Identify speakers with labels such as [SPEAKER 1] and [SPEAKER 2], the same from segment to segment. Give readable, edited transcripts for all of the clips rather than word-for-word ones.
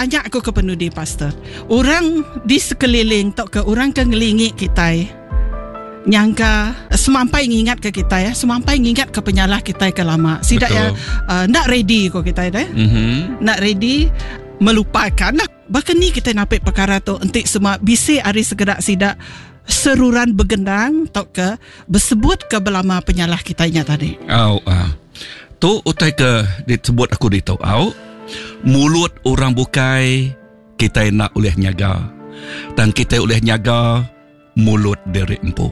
[SPEAKER 1] tanya aku ke penudi pastor. Orang di sekeliling tok ke orang ke ngelingi kita nyangka semampai ngingat ke kita ya, semampai ngingat ke penyalah kita ke lama. Sidak ya nak ready ko kita dah. Nak ready melupakan. Nah, bahkan ni kita napik perkara tu entik semua bisi hari segerak sidak seruran begendang tok ke bersebut ke belama penyalah kitanya tadi.
[SPEAKER 2] Tu utai ke disebut aku ditau. Mulut orang bukai kita nak oleh nyaga. Dan kita oleh nyaga mulut diri empu.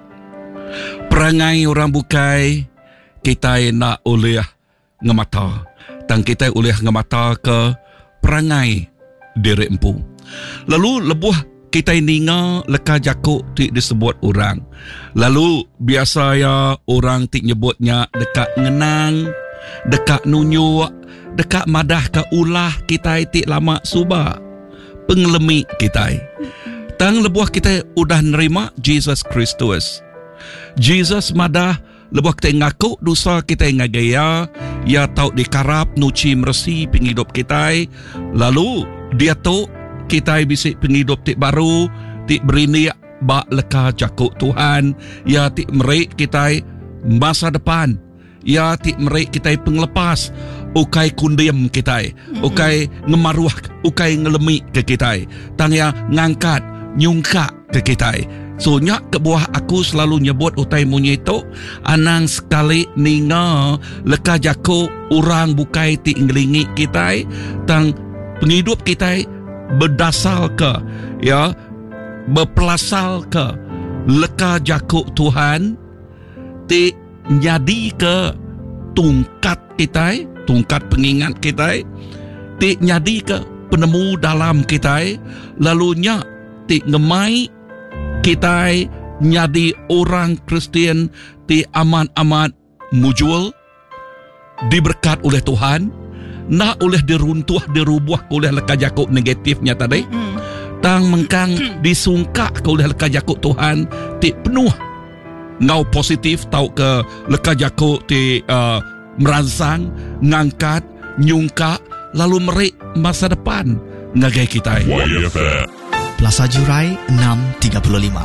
[SPEAKER 2] Perangai orang bukai kita nak oleh ngemata. Dan kita oleh ngemata ke perangai diri empu. Lalu lebuh kita ninga leka jakuk ti disebut orang. Lalu biasa ya orang ti nyebutnya dekat ngenang, dekat nunyuk, dekat madah ke ulah kita ti lama suba. Pengelemi kita. Tang lebuh kita udah nerima Jesus Kristus. Jesus madah lebuh kita ngaku dosa kita ngagaya, ya tau dikarap nuci mersi penghidup kita. Lalu dia tu kita bisik penghidup tik baru, tik berini bak leka jakuk Tuhan, ya tik merik kita masa depan, ya tik merik kita penglepas, ukai kundiam kita, ukai ngemaruah, ukai ngelemi ke kita, tang ya ngangkat, nyungka ke kita. So nyak ke buah aku selalu nyebut utai munyi itu, anang sekali ninga leka jakuk orang bukai tik ngelingi kita, tang penghidup kita berdasar ke ya berpelasal ke leka jakuk Tuhan ti nyadi ke tungkat kita, tungkat pengingat kita ti nyadi ke penemu dalam kita, lalunya ti ngemai kita nyadi orang Kristian ti aman-aman mujul diberkat oleh Tuhan, nak oleh diruntuh dirubuh oleh leka jakuk negatifnya tadi. Tang mengkang disungkak oleh leka jakuk Tuhan ti penuh ngau positif tau ke leka jakuk ti merangsang, ngangkat, nyungkak, lalu merik masa depan ngagai kita.
[SPEAKER 3] Plaza Jurai 6.35.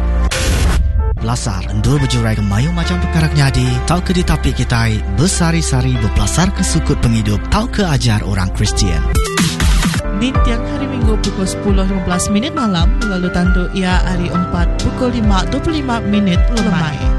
[SPEAKER 3] Belasar endul berjurai ke mayu macam perkara nyadi, tau ke ditapi kita bersari-sari berpelasar ke sukut penghidup, tau ke ajar orang Kristian.
[SPEAKER 4] Di tiang hari Minggu pukul 10.15 malam, lalu tandu ia hari 4 pukul 5.25 lemai.